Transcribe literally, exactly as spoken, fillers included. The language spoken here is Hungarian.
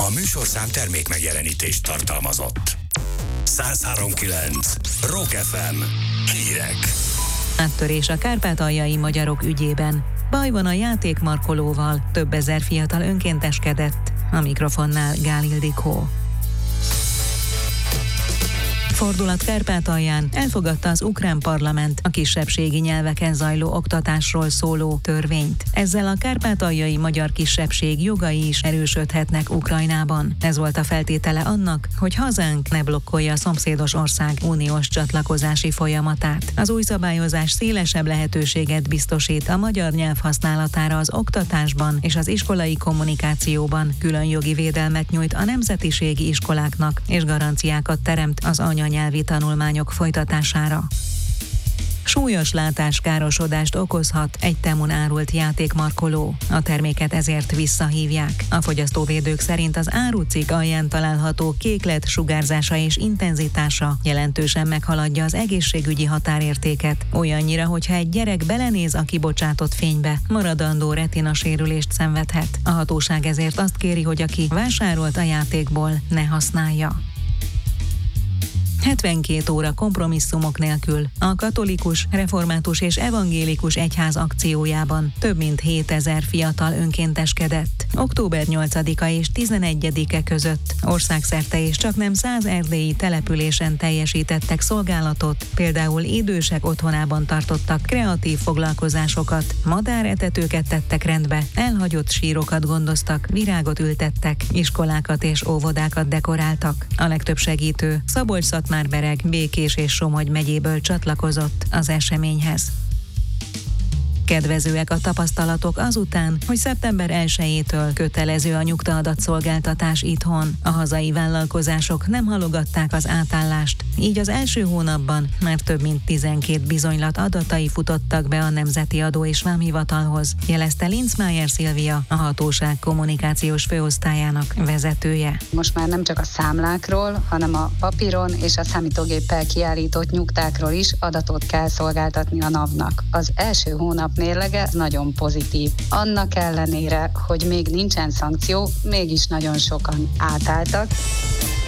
ha a műsorszám termék megjelenítést tartalmazott. száz három kilenc Rock ef em. Hírek. Áttörés a kárpátaljai magyarok ügyében. Baj van a játékmarkolóval, több ezer fiatal önkénteskedett. A mikrofonnál Gál Ildikó. Fordulat Kárpátalján elfogadta az ukrán parlament a kisebbségi nyelveken zajló oktatásról szóló törvényt. Ezzel a kárpátaljai magyar kisebbség jogai is erősödhetnek Ukrajnában. Ez volt a feltétele annak, hogy hazánk ne blokkolja a szomszédos ország uniós csatlakozási folyamatát. Az új szabályozás szélesebb lehetőséget biztosít a magyar nyelv használatára az oktatásban és az iskolai kommunikációban, külön jogi védelmet nyújt a nemzetiségi iskoláknak és garanciákat teremt az anya nyelvi tanulmányok folytatására. Súlyos látáskárosodást okozhat egy temun árult játékmarkoló. A terméket ezért visszahívják. A fogyasztóvédők szerint az árucikk alján található kéklet sugárzása és intenzitása jelentősen meghaladja az egészségügyi határértéket. Olyannyira, hogyha egy gyerek belenéz a kibocsátott fénybe, maradandó retinasérülést szenvedhet. A hatóság ezért azt kéri, hogy aki vásárolt a játékból, ne használja. hetvenkét óra kompromisszumok nélkül a katolikus, református és evangélikus egyház akciójában több mint hétezer fiatal önkénteskedett. október nyolcadika és tizenegyedike között országszerte és csaknem száz erdélyi településen teljesítettek szolgálatot, például idősek otthonában tartottak kreatív foglalkozásokat, madáretetőket tettek rendbe, elhagyott sírokat gondoztak, virágot ültettek, iskolákat és óvodákat dekoráltak. A legtöbb segítő Szabolcs-Szatmár-Bereg, Békés és Somogy megyéből csatlakozott az eseményhez. Kedvezőek a tapasztalatok azután, hogy szeptember elsejétől kötelező a nyugta-adatszolgáltatás itthon. A hazai vállalkozások nem halogatták az átállást, így az első hónapban már több mint tizenkét bizonylat adatai futottak be a Nemzeti Adó és Vámhivatalhoz, jelezte Linzmeier Szilvia, a hatóság kommunikációs főosztályának vezetője. Most már nem csak a számlákról, hanem a papíron és a számítógéppel kiállított nyugtákról is adatot kell szolgáltatni a NAV-nak. Az első hónap mérlege nagyon pozitív. Annak ellenére, hogy még nincsen szankció, mégis nagyon sokan átálltak.